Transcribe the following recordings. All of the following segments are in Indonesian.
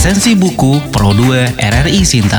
Esensi Buku Pro 2 RRI Sintang.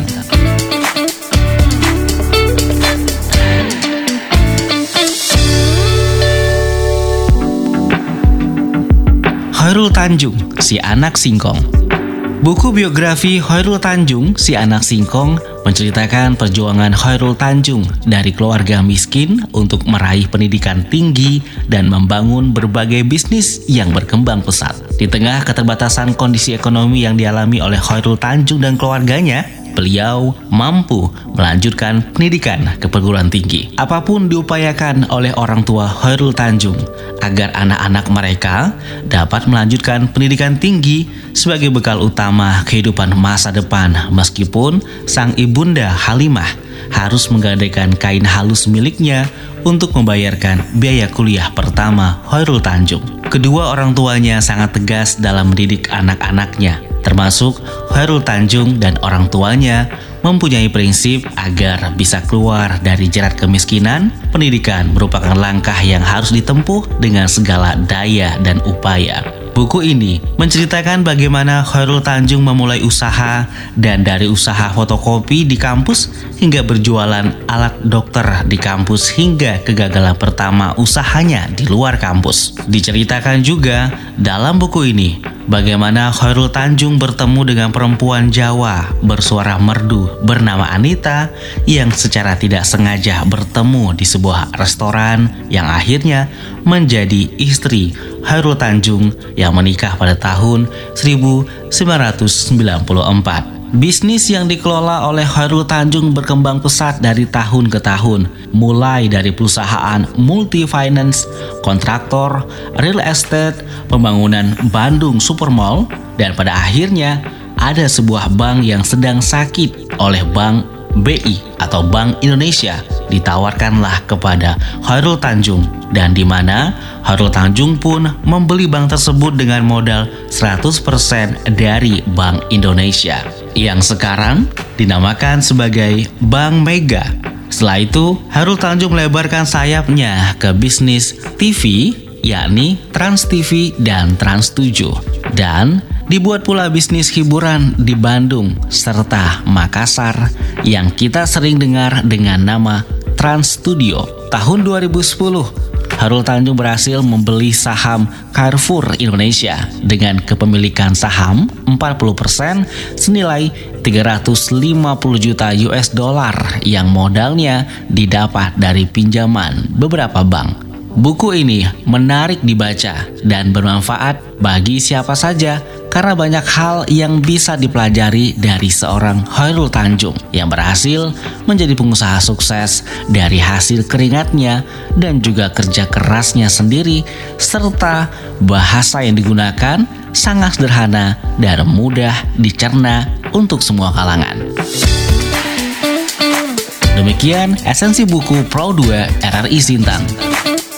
Khairul Tanjung, Si Anak Singkong. Buku biografi Khairul Tanjung, Si Anak Singkong menceritakan perjuangan Khairul Tanjung dari keluarga miskin untuk meraih pendidikan tinggi dan membangun berbagai bisnis yang berkembang pesat. Di tengah keterbatasan kondisi ekonomi yang dialami oleh Khairul Tanjung dan keluarganya, beliau mampu melanjutkan pendidikan ke perguruan tinggi. Apapun diupayakan oleh orang tua Khairul Tanjung agar anak-anak mereka dapat melanjutkan pendidikan tinggi sebagai bekal utama kehidupan masa depan, meskipun sang ibunda Halimah harus menggadaikan kain halus miliknya untuk membayarkan biaya kuliah pertama Khairul Tanjung. Kedua orang tuanya sangat tegas dalam mendidik anak-anaknya, termasuk Khairul Tanjung dan orang tuanya mempunyai prinsip agar bisa keluar dari jerat kemiskinan. Pendidikan merupakan langkah yang harus ditempuh dengan segala daya dan upaya. Buku ini menceritakan bagaimana Khairul Tanjung memulai usaha, dan dari usaha fotokopi di kampus hingga berjualan alat dokter di kampus hingga kegagalan pertama usahanya di luar kampus. Diceritakan juga dalam buku ini bagaimana Khairul Tanjung bertemu dengan perempuan Jawa bersuara merdu bernama Anita yang secara tidak sengaja bertemu di sebuah restoran yang akhirnya menjadi istri Khairul Tanjung yang menikah pada tahun 1994. Bisnis yang dikelola oleh Khairul Tanjung berkembang pesat dari tahun ke tahun, mulai dari perusahaan multi-finance, kontraktor, real estate, pembangunan Bandung Supermall, dan pada akhirnya ada sebuah bank yang sedang sakit oleh Bank BI atau Bank Indonesia ditawarkanlah kepada Khairul Tanjung, dan di mana Khairul Tanjung pun membeli bank tersebut dengan modal 100% dari Bank Indonesia yang sekarang dinamakan sebagai Bank Mega. Setelah itu, Khairul Tanjung melebarkan sayapnya ke bisnis TV, yakni Trans TV dan Trans 7, dan dibuat pula bisnis hiburan di Bandung serta Makassar yang kita sering dengar dengan nama Trans Studio. Tahun 2010, Khairul Tanjung berhasil membeli saham Carrefour Indonesia dengan kepemilikan saham 40% senilai 350 juta US dollar yang modalnya didapat dari pinjaman beberapa bank. Buku ini menarik dibaca dan bermanfaat bagi siapa saja karena banyak hal yang bisa dipelajari dari seorang Khairul Tanjung yang berhasil menjadi pengusaha sukses dari hasil keringatnya dan juga kerja kerasnya sendiri, serta bahasa yang digunakan sangat sederhana dan mudah dicerna untuk semua kalangan. Demikian esensi buku Pro 2 RRI Sintang.